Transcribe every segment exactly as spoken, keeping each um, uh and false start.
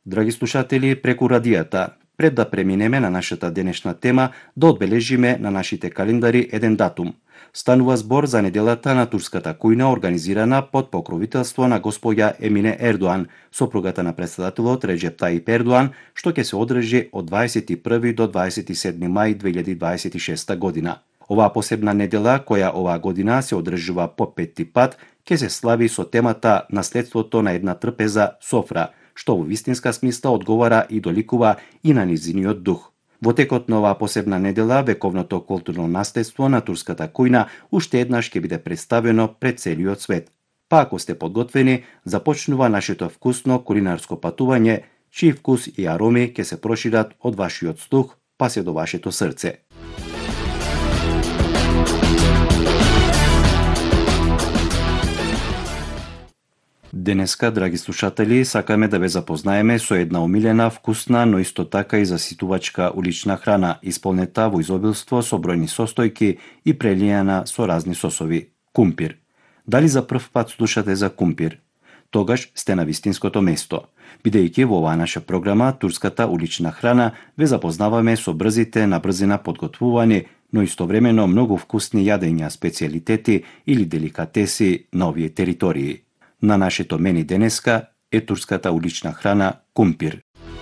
Драги слушатели, преку радијата, пред да преминеме на нашата денешна тема, да одбележиме на нашите календари еден датум. Станува збор за неделата на турската кујна, организирана под покровителство на госпоѓа Емине Ердоан, сопругата на претседателот Реџеп Таип Ердоан, што ќе се одржи од дваесет и први до дваесет и седми мај две илјади дваесет и шеста година. Оваа посебна недела, која оваа година се одржува по петти пат, ќе се слави со темата наследството на една трпеза софра, што во вистинска смисла одговара и доликува и на низиниот дух. Во текот на оваа посебна недела, вековното културно наследство на турската кујна уште еднаш ќе биде представено пред целиот свет. Па ако сте подготвени, започнува нашето вкусно кулинарско патување, чиј вкус и ароми ќе се прошират од вашиот слух па се до вашето срце. Денеска, драги слушатели, сакаме да ве запознаеме со една омилена, вкусна, но исто така и заситувачка улична храна, исполнета во изобилство со бројни состојки и прелијана со разни сосови – кумпир. Дали за прв пат слушате за кумпир? Тогаш сте на вистинското место, бидејќи во оваа наша програма турската улична храна ве запознаваме со брзите на брзина подготвувани, но истовремено многу вкусни јадења, специјалитети или деликатеси на овие територии. На нашето мени денеска е турската улична храна кумпир.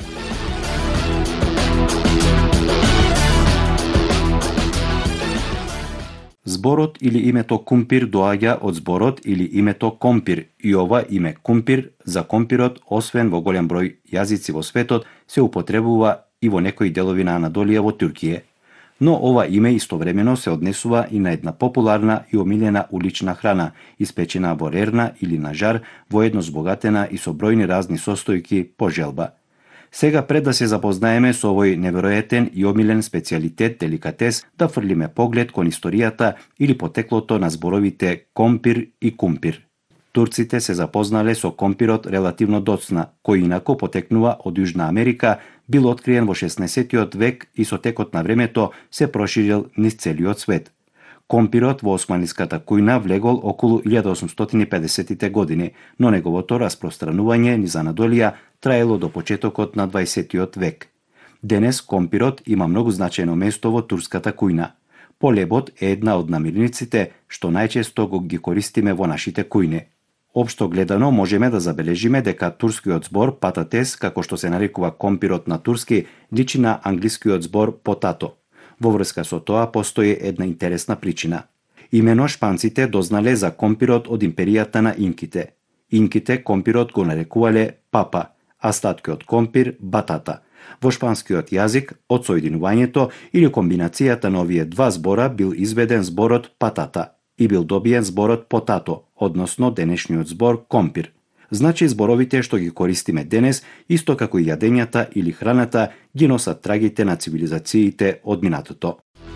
Зборот или името кумпир доаѓа од зборот или името компир и ова име кумпир за компирот, освен во голем број јазици во светот, се употребува и во некои делови на Анадолија во Туркија. Но ова име истовремено се однесува и на една популарна и омилена улична храна, испечена во рерна или на жар, воедно збогатена и со бројни разни состојки по желба. Сега, пред да се запознаеме со овој неверојатен и омилен специјалитет, деликатес, да фрлиме поглед кон историјата или потеклото на зборовите компир и кумпир. Турците се запознале со компирот релативно доцна, кој инако потекнува од Јужна Америка, бил откриен во шеснаесеттиот век и со текот на времето се проширил низ целиот свет. Компирот во османлиската кујна влегол околу илјада осумстотини и педесетите години, но неговото распространување низ Анадолија траело до почетокот на дваесеттиот век. Денес компирот има многу значајно место во турската кујна. Полебот е една од намирниците што најчесто го ги користиме во нашите кујни. Општо гледано, можеме да забележиме дека турскиот збор пататес, како што се нарекува компирот на турски, личи на англискиот збор потато. Во врска со тоа постои една интересна причина. Имено шпанците дознале за компирот од империјата на инките. Инките компирот го нарекувале папа, а статкиот компир батата. Во шпанскиот јазик, од соединувањето или комбинацијата на овие два збора бил изведен зборот патата и бил добиен зборот потато, односно денешниот збор компир. Значи зборовите што ги користиме денес, исто како и јадењата или храната, ги носат трагите на цивилизациите од минатото.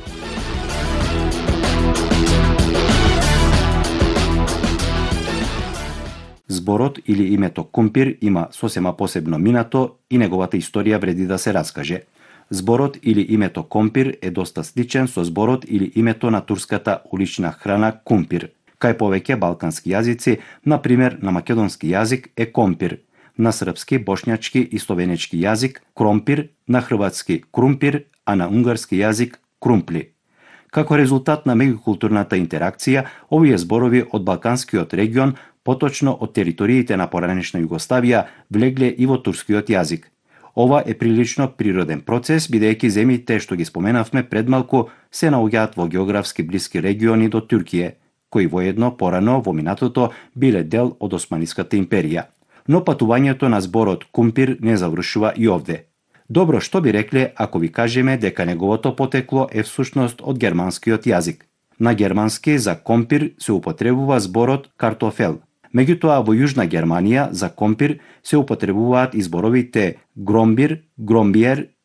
Зборот или името кумпир има сосема посебно минато и неговата историја вреди да се раскаже. Зборот или името компир е доста сличен со зборот или името на турската улична храна кумпир. Кај повеќе балкански јазици, на пример на македонски јазик е компир, на српски, бошњачки и словенечки јазик кромпир, на хрватски крумпир, а на унгарски јазик крумпли. Како резултат на меѓукултурната интеракција, овие зборови од балканскиот регион, поточно од териториите на поранешна Југославија, влегле и во турскиот јазик. Ова е прилично природен процес, бидејќи земјите што ги споменавме пред малку се наоѓаат во географски блиски региони до Туркија, кои воедно порано во минатото биле дел од Османската империја. Но патувањето на зборот кумпир не завршува и овде. Добро, што би рекле ако ви кажеме дека неговото потекло е всушност од германскиот јазик. На германски за компир се употребува зборот картофел. Меѓутоа во Јужна Германија за компир се употребуваат изборовите громбир, громбиер